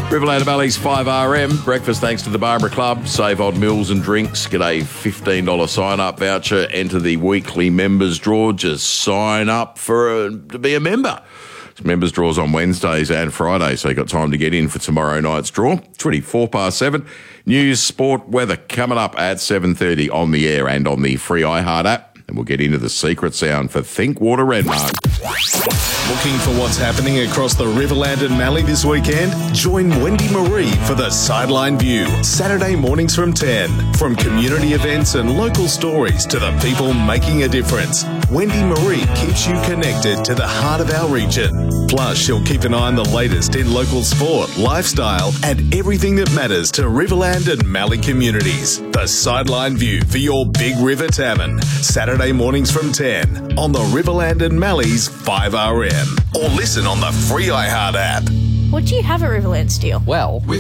Riverland Valley's 5RM. Breakfast thanks to the Barbara Club. Save on meals and drinks. Get a $15 sign-up voucher. Enter the weekly members draw. Just sign up to be a member. It's members draws on Wednesdays and Fridays, so you've got time to get in for tomorrow night's draw. 7:24. News, sport, weather coming up at 7:30 on the air and on the free iHeart app. And we'll get into the secret sound for Thinkwater Redmark. Looking for what's happening across the Riverland and Mallee this weekend? Join Wendy Marie for the Sideline View, Saturday mornings from 10. From community events and local stories to the people making a difference, Wendy Marie keeps you connected to the heart of our region. Plus, she'll keep an eye on the latest in local sport, lifestyle, and everything that matters to Riverland and Mallee communities. The Sideline View for your Big River Tavern, Saturday mornings from 10 on the Riverland and Mallee's 5RM. Or listen on the free iHeart app. What do you have at Riverland Steel? Well,